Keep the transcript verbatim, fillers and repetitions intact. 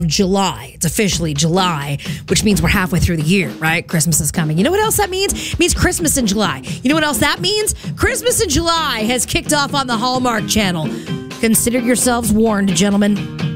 July. It's officially July, which means we're halfway through the year, right? Christmas is coming. You know what else that means? It means Christmas in July. You know what else that means? Christmas in July has kicked off on the Hallmark Channel. Consider yourselves warned, gentlemen.